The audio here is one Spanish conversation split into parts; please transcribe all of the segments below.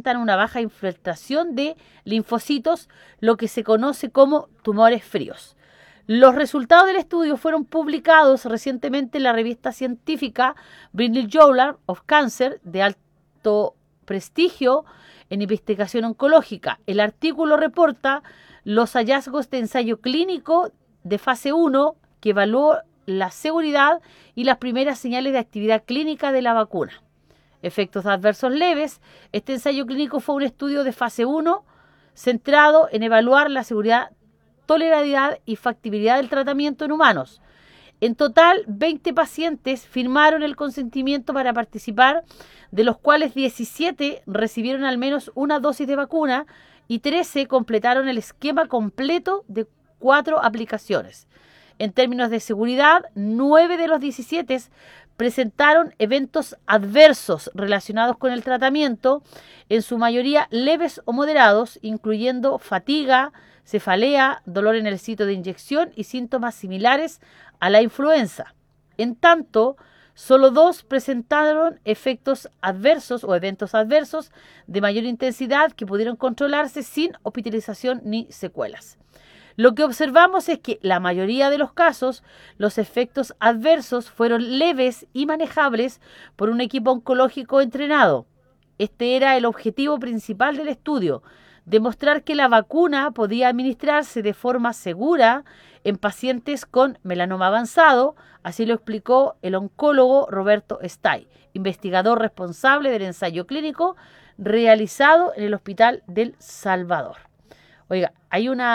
presentan una baja infiltración de linfocitos, lo que se conoce como tumores fríos. Los resultados del estudio fueron publicados recientemente en la revista científica British Journal of Cancer, de alto prestigio en investigación oncológica. El artículo reporta los hallazgos de ensayo clínico de fase 1 que evaluó la seguridad y las primeras señales de actividad clínica de la vacuna. Efectos adversos leves. Este ensayo clínico fue un estudio de fase 1 centrado en evaluar la seguridad, tolerabilidad y factibilidad del tratamiento en humanos. En total, 20 pacientes firmaron el consentimiento para participar, de los cuales 17 recibieron al menos una dosis de vacuna y 13 completaron el esquema completo de 4 aplicaciones. En términos de seguridad, 9 de los 17 presentaron eventos adversos relacionados con el tratamiento, en su mayoría leves o moderados, incluyendo fatiga, cefalea, dolor en el sitio de inyección y síntomas similares a la influenza. En tanto, solo 2 presentaron efectos adversos o eventos adversos de mayor intensidad que pudieron controlarse sin hospitalización ni secuelas. Lo que observamos es que la mayoría de los casos, los efectos adversos fueron leves y manejables por un equipo oncológico entrenado. Este era el objetivo principal del estudio: demostrar que la vacuna podía administrarse de forma segura en pacientes con melanoma avanzado, así lo explicó el oncólogo Roberto Stay, investigador responsable del ensayo clínico realizado en el Hospital del Salvador. Oiga, hay un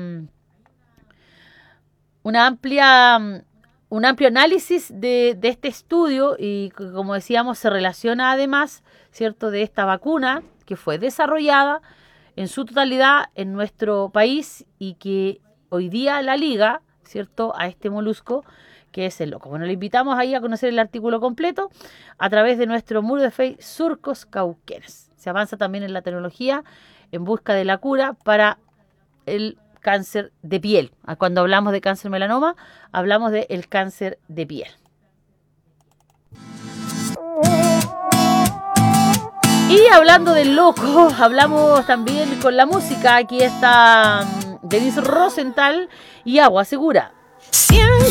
amplio análisis de este estudio y, como decíamos, se relaciona además, ¿cierto?, de esta vacuna que fue desarrollada en su totalidad en nuestro país y que hoy día la liga, ¿cierto?, a este molusco que es el loco. Bueno, le invitamos ahí a conocer el artículo completo a través de nuestro muro de Facebook Surcos Cauquenes. Se avanza también en la tecnología en busca de la cura para el cáncer de piel. Cuando hablamos de cáncer melanoma, hablamos del cáncer de piel. Y hablando del loco, hablamos también con la música. Aquí está Denise Rosenthal y Agua Segura.